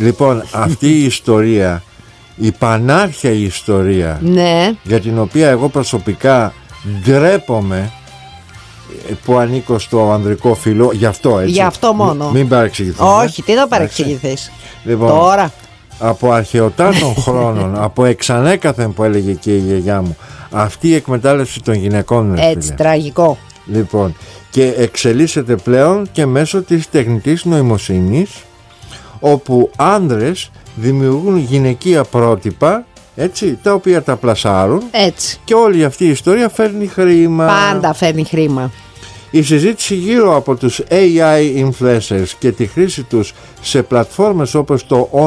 Λοιπόν, αυτή η ιστορία, η πανάρχια ιστορία, Ναι. για την οποία εγώ προσωπικά ντρέπομαι που ανήκω στο ανδρικό φύλο, γι' αυτό έτσι. Γι' αυτό μόνο. Μην παρεξηγηθείς. Όχι, τι να παρεξηγηθείς. Λοιπόν, Τώρα. από αρχαιοτά των χρόνων, από εξανέκαθεν που έλεγε και η γιαγιά μου, αυτή η εκμετάλλευση των γυναικών, Έτσι, τραγικό. Λοιπόν, και εξελίσσεται πλέον και μέσω της τεχνητής νοημοσύνης, όπου άνδρες δημιουργούν γυναικεία πρότυπα, έτσι, τα οποία τα πλασάρουν, Έτσι. και όλη αυτή η ιστορία φέρνει χρήμα. Πάντα φέρνει χρήμα. Η συζήτηση γύρω από τους AI influencers και τη χρήση τους σε πλατφόρμες όπως το